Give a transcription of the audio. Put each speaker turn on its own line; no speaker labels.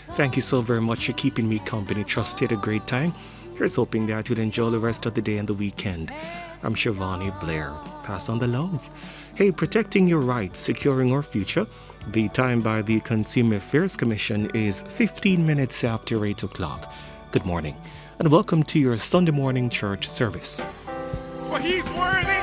Thank you so very much for keeping me company. Trust you had a great time. Here's hoping that you'll enjoy the rest of the day and the weekend. I'm Shivani Blair. Pass on the love. Hey, protecting your rights, securing our future. The time by the Consumer Affairs Commission is 15 minutes after 8 o'clock. Good morning and welcome to your Sunday morning church service.
For he's worthy.